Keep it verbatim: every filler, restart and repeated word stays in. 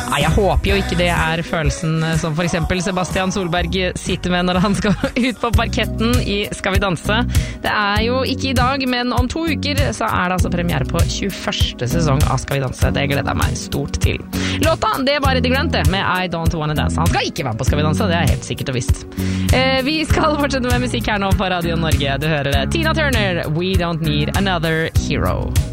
Ja, jeg håper jo ikke det er følelsen som for eksempel Sebastian Solberg sitter med når han skal ut på parketten i Skal vi danse. Det er jo ikke i dag, men om to uker så er det altså premiere på tjueførste sesong av Skal vi danse. Det gleder jeg meg stort til. Låta, det var Eddie Grant det, med I Don't Wanna Dance. Han skal ikke være på Skal vi danse, det er helt sikkert og visst. Eh, vi skal fortsette med musikk her nå på Radio Norge. Du hører det. Tina Turner, We Don't Need Another Hero.